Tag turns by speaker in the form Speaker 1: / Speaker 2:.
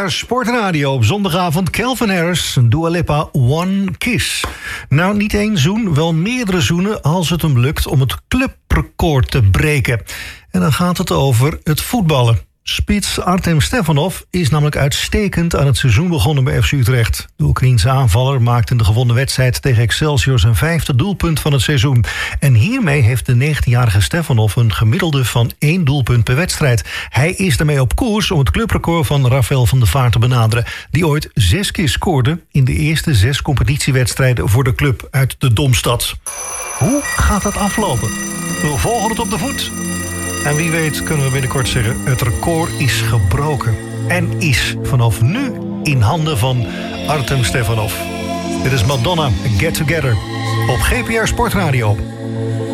Speaker 1: GPR Sportradio op zondagavond. Calvin Harris, Dua Lipa, One Kiss. Nou, niet één zoen, wel meerdere zoenen als het hem lukt om het clubrecord te breken. En dan gaat het over het voetballen. Spits Artem Stefanov is namelijk uitstekend aan het seizoen begonnen bij FC Utrecht. De Oekraïense aanvaller maakte in de gewonnen wedstrijd tegen Excelsior zijn 5e doelpunt van het seizoen. En hiermee heeft de 19-jarige Stefanov een gemiddelde van 1 doelpunt per wedstrijd. Hij is daarmee op koers om het clubrecord van Rafael van der Vaart te benaderen, die ooit 6 keer scoorde in de eerste 6 competitiewedstrijden voor de club uit de Domstad. Hoe gaat dat aflopen? We volgen het op de voet. En wie weet kunnen we binnenkort zeggen, het record is gebroken. En is vanaf nu in handen van Artem Stefanov. Dit is Madonna, Get Together, op GPR Sportradio.